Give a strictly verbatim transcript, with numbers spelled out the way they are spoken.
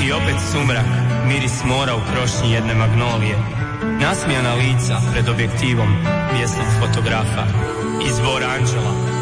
I opet sumrak, miris mora u krošnji jedne magnolije. Nasmijana lica pred objektivom vjesnog fotografa. I zbor anđela